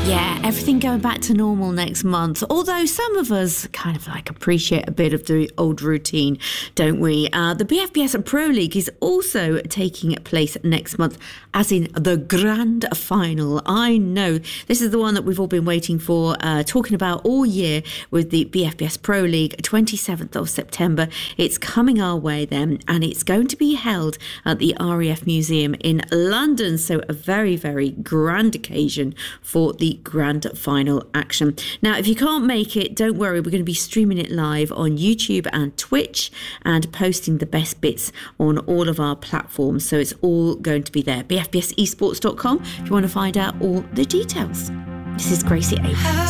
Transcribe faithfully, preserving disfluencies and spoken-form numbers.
Yeah, everything going back to normal next month. Although some of us kind of like appreciate a bit of the old routine, don't we? Uh, the B F B S Pro League is also taking place next month, as in the grand final. I know this is the one that we've all been waiting for, uh, talking about all year with the B F B S Pro League, twenty-seventh of September. It's coming our way then, and it's going to be held at the R A F Museum in London. So a very, very grand occasion for the grand final action. Now, if you can't make it, don't worry, we're going to be streaming it live on YouTube and Twitch and posting the best bits on all of our platforms. So it's all going to be there. b f b s esports dot com if you want to find out all the details. This is Gracie A.